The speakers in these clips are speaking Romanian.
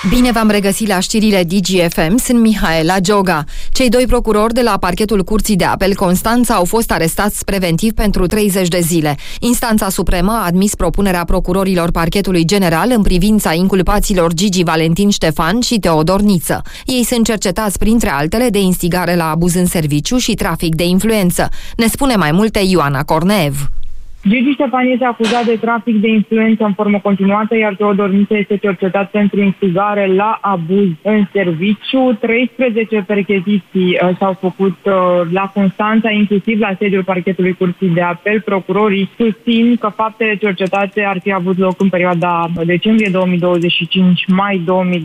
Bine v-am regăsit la știrile DGFM, sunt Mihaela Gioga. Cei doi procurori de la parchetul Curții de Apel Constanța au fost arestați preventiv pentru 30 de zile. Instanța Supremă a admis propunerea procurorilor Parchetului General în privința inculpaților Gigi Valentin Ștefan și Teodor Niță. Ei sunt cercetați printre altele de instigare la abuz în serviciu și trafic de influență. Ne spune mai multe Ioana Corneev. Gigi Ștefan este acuzat de trafic de influență în formă continuată, iar Teodor Niță este cercetat pentru instigare la abuz în serviciu. 13 percheziții s-au făcut la Constanța, inclusiv la sediul parchetului Curții de Apel. Procurorii susțin că faptele cercetate ar fi avut loc în perioada decembrie 2025-mai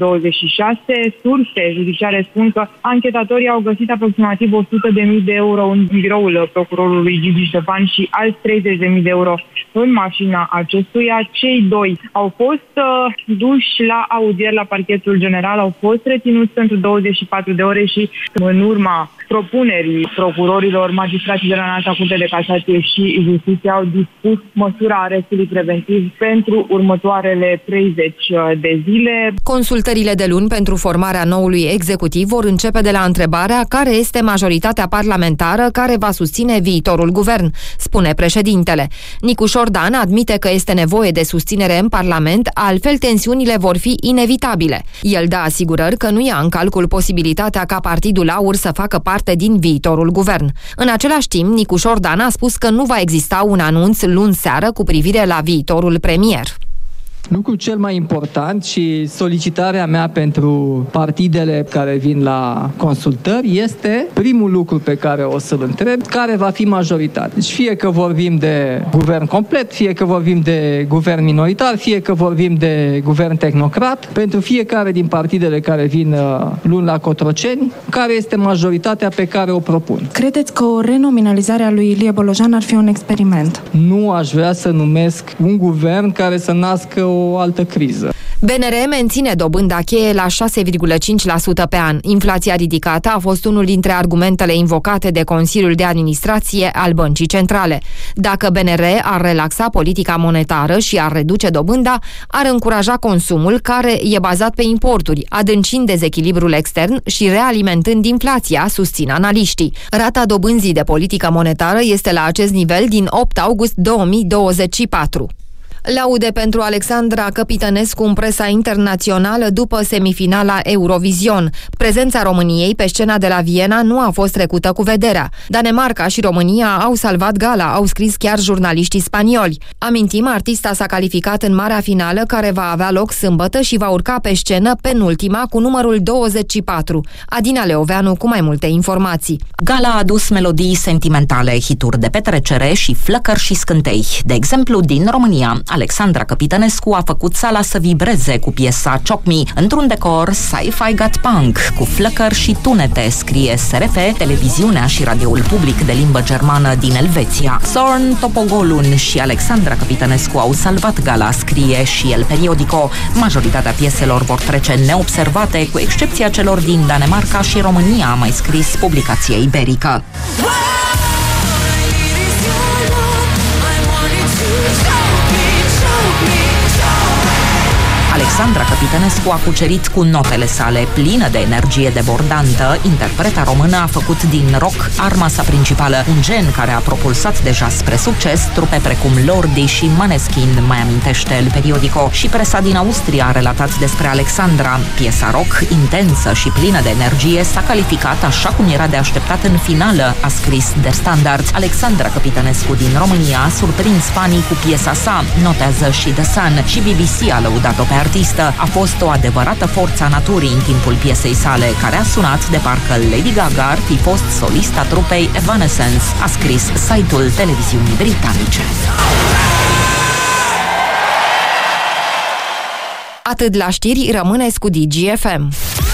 2026. Surse judiciare spun că anchetatorii au găsit aproximativ 100.000 de euro în biroul procurorului Gigi Ștefan și alți 30.000 de euro în mașina acestuia. Cei doi au fost duși la audieri la parchetul general, au fost reținuți pentru 24 de ore și în urma propunerii procurorilor, magistrații de la Înalta Curte de Casație și Justiție au dispus măsura arestului preventiv pentru următoarele 30 de zile. Consultările de luni pentru formarea noului executiv vor începe de la întrebarea care este majoritatea parlamentară care va susține viitorul guvern, spune președintele. Nicu Șordan admite că este nevoie de susținere în Parlament, altfel tensiunile vor fi inevitabile. El dă asigurări că nu ia în calcul posibilitatea ca Partidul Aur să facă parte din viitorul guvern. În același timp, Nicu Șordan a spus că nu va exista un anunț luni seară cu privire la viitorul premier. Lucrul cel mai important și solicitarea mea pentru partidele care vin la consultări este primul lucru pe care o să-l întreb, care va fi majoritatea. Deci fie că vorbim de guvern complet, fie că vorbim de guvern minoritar, fie că vorbim de guvern tehnocrat, pentru fiecare din partidele care vin luni la Cotroceni, care este majoritatea pe care o propun. Credeți că o renominalizare a lui Ilie Bolojan ar fi un experiment? Nu aș vrea să numesc un guvern care să nască o altă criză. BNR menține dobânda cheie la 6,5% pe an. Inflația ridicată a fost unul dintre argumentele invocate de Consiliul de Administrație al Băncii Centrale. Dacă BNR ar relaxa politica monetară și ar reduce dobânda, ar încuraja consumul care e bazat pe importuri, adâncind dezechilibrul extern și realimentând inflația, susțin analiștii. Rata dobânzii de politică monetară este la acest nivel din 8 august 2024. Laude pentru Alexandra Căpitănescu în presa internațională după semifinala Eurovision. Prezența României pe scena de la Viena nu a fost trecută cu vederea. Danemarca și România au salvat gala, au scris chiar jurnaliștii spanioli. Amintim, artista s-a calificat în marea finală care va avea loc sâmbătă și va urca pe scenă penultima cu numărul 24. Adina Leoveanu cu mai multe informații. Gala a adus melodii sentimentale, hituri de petrecere și flăcări și scântei. De exemplu, din România, Alexandra Căpitănescu a făcut sala să vibreze cu piesa Choc Me, într-un decor sci-fi got punk, cu flăcări și tunete, scrie SRF, televiziunea și radioul public de limbă germană din Elveția. Søren Topogolun și Alexandra Căpitănescu au salvat gala, scrie și El Periodico. Majoritatea pieselor vor trece neobservate, cu excepția celor din Danemarca și România, a mai scris publicația iberică. Alexandra Căpitănescu a cucerit cu notele sale, plină de energie debordantă. Interpreta română a făcut din rock arma sa principală, un gen care a propulsat deja spre succes trupe precum Lordi și Maneskin, mai amintește El Periodico. Și presa din Austria a relatat despre Alexandra. Piesa rock, intensă și plină de energie, s-a calificat așa cum era de așteptat în finală, a scris Der Standard. Alexandra Căpitănescu din România a surprins fanii cu piesa sa, notează și The Sun, și BBC a lăudat-o pe artistă. A fost o adevărată forță a naturii în timpul piesei sale, care a sunat de parcă Lady Gaga ar fi fost solista trupei Evanescence, a scris site-ul televiziunii britanice. Atât la știri, rămâneți cu DGFM.